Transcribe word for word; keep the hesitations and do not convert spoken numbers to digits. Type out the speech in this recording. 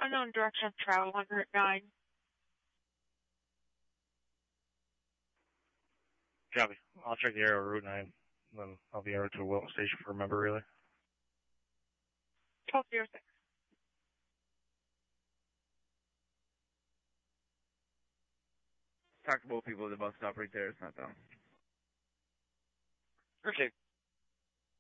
Unknown direction of travel on Route nine. Copy. I'll check the area of Route nine, then I'll be over to Wilton Station for a member relay. twelve oh six. Talk to both people at the bus stop right there. It's not them. Okay.